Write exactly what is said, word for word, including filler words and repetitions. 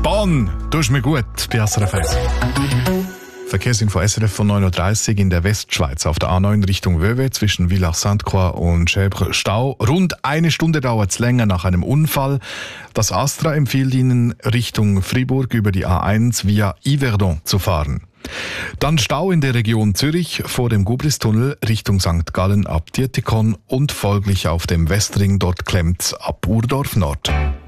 Bahn, tust mir gut, bei S R F eins. Verkehrsinfo S R F von neun Uhr dreißig in der Westschweiz auf der A neun Richtung Vevey zwischen Villach-Sainte-Croix und Chèvres Stau. Rund eine Stunde dauert es länger nach einem Unfall. Das Astra empfiehlt Ihnen, Richtung Fribourg über die A eins via Yverdon zu fahren. Dann Stau in der Region Zürich vor dem Gubristunnel Richtung Sankt Gallen ab Dietikon und folglich auf dem Westring, dort klemmt's ab Urdorf Nord.